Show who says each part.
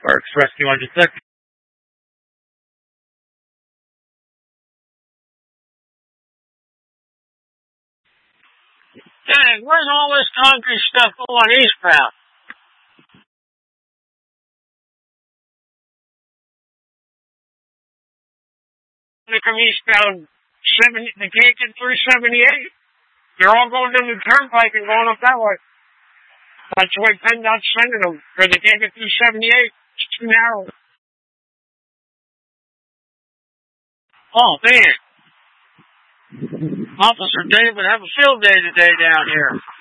Speaker 1: or Express 206. Dang, where's all this concrete stuff going eastbound? From eastbound the gate at 378. They're all going down the turnpike and going up that way. That's the way PennDOT's sending them. For the gate at 378, it's too narrow. Oh, man. Officer David, have a field day today down here.